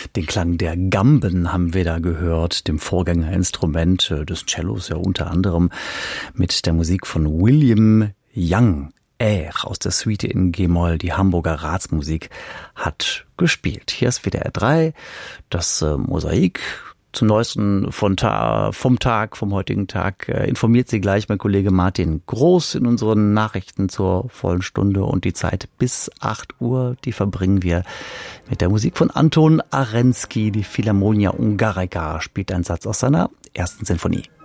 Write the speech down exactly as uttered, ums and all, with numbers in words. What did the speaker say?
Den Klang der Gamben haben wir da gehört, dem Vorgängerinstrument des Cellos, ja unter anderem mit der Musik von William Young. Er aus der Suite in G-Moll, die Hamburger Ratsmusik, hat gespielt. Hier ist W D R drei, das äh, Mosaik. Zum Neuesten von Ta- vom Tag, vom heutigen Tag, äh, informiert Sie gleich mein Kollege Martin Groß in unseren Nachrichten zur vollen Stunde. Und die Zeit bis acht Uhr, die verbringen wir mit der Musik von Anton Arensky. Die Philharmonia Ungarica spielt einen Satz aus seiner ersten Sinfonie.